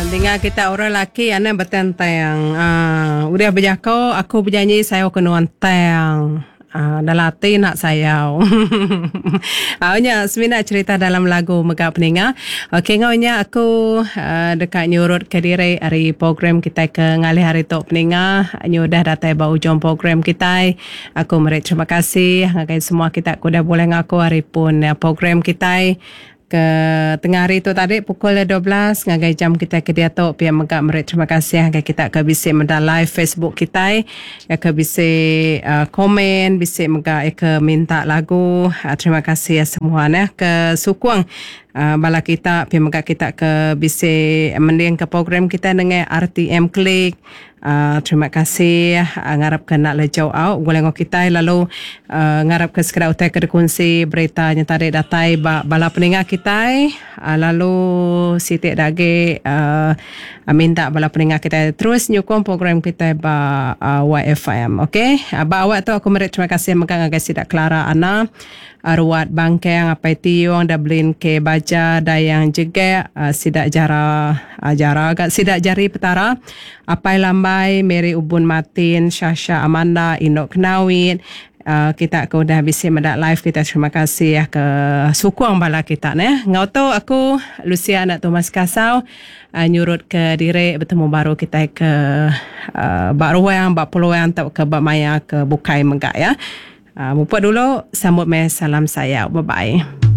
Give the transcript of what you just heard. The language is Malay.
Dengar kita orang lelaki ana bertentang. Udah berjakau aku bernyanyi saya kena tentang. Dalam hati nak sayau. Awaknya semina cerita dalam lagu Megap Peninga. Okey ngaunya aku dekat nyurut ke diri hari program kita ke ngalih hari Tok Peninga. Dah datang bau ujung program kita. Aku merek terima kasih ngakai semua kita aku dah boleh ngaku hari pun program kita ke tengah hari tu tadi pukul 12 ngagai jam kita ke dia tu pihak megak merit terima kasih ngagai kita ke bisik menda live Facebook kita ya ke bisik komen bisik megak ke minta lagu terima kasih ya semua ya ke sukung bala kita pihak megak kita ke bisik mending ke program kita dengan RTM Klik. Terima kasih ngarap ke nak lejau out goleng kita lalu ngarap ke segera utai ke kunci beritanya tadi datai bala peningat kita lalu sitik dage minta bala peningat kita terus nyukung program kita ba YFM okey ba awak tu aku merit terima kasih megang agak sidak Clara Ana Arwat Bangkeng apa tiong Dublin ke baja dayang juga sidak jara agak sidak jari petara apai lambai Mary Ubun Martin Syasha Amanda Inok Knawit kita aku dah habis mendak live kita terima kasih ya ke sukung bala kita ngau tu aku Lucia anak Thomas Kasau nyurut ke diri bertemu baru kita ke bak ruang bak peluang tak ke bak maya ke bukai megak ya. Mumput dulu sambut salam saya. Bye bye.